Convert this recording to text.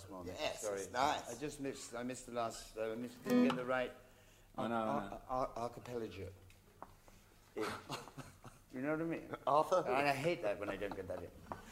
last one. Yes, sorry. it's nice. I missed the last. Didn't get the right. I know. Archipelago. You know what I mean? Arthur? And I hate that when I don't get that in.